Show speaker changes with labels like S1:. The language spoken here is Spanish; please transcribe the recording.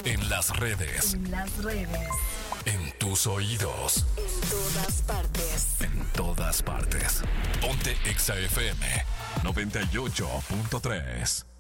S1: En las redes. En tus oídos.
S2: En todas partes.
S1: En todas partes. Ponte Exa FM 98.3.